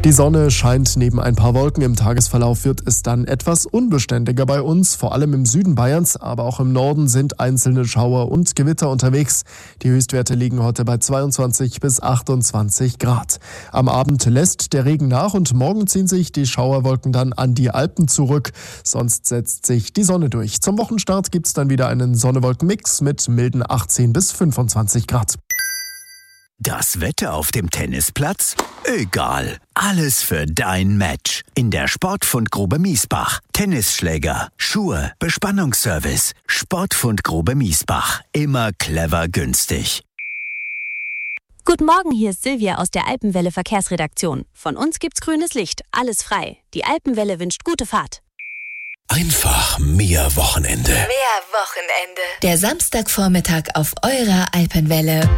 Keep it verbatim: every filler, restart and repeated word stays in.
Die Sonne scheint neben ein paar Wolken. Im Tagesverlauf wird es dann etwas unbeständiger bei uns. Vor allem im Süden Bayerns, aber auch im Norden sind einzelne Schauer und Gewitter unterwegs. Die Höchstwerte liegen heute bei zweiundzwanzig bis achtundzwanzig Grad. Am Abend lässt der Regen nach und morgen ziehen sich die Schauerwolken dann an die Alpen zurück. Sonst setzt sich die Sonne durch. Zum Wochenstart gibt es dann wieder einen Sonne-Wolken-Mix mit milden achtzehn bis fünfundzwanzig Grad. Das Wetter auf dem Tennisplatz? Egal. Alles für dein Match. In der Sportfundgrube Miesbach. Tennisschläger, Schuhe, Bespannungsservice. Sportfundgrube Miesbach. Immer clever günstig. Guten Morgen, hier ist Silvia aus der Alpenwelle Verkehrsredaktion. Von uns gibt's grünes Licht, alles frei. Die Alpenwelle wünscht gute Fahrt. Einfach mehr Wochenende. Mehr Wochenende. Der Samstagvormittag auf eurer Alpenwelle.